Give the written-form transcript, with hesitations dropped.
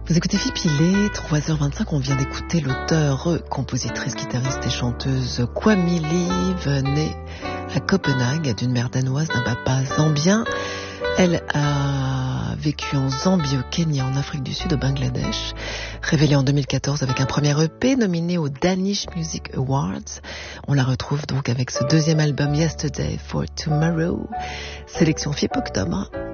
Vous écoutez Fipilé, 3h25, on vient d'écouter l'auteure, compositrice, guitariste et chanteuse Kwame Liv, née à Copenhague d'une mère danoise, d'un papa zambien. Elle a vécu en Zambie, au Kenya, en Afrique du Sud, au Bangladesh. Révélée en 2014 avec un premier EP nominé aux Danish Music Awards. On la retrouve donc avec ce deuxième album Yesterday for Tomorrow. Sélection FIP Octobre.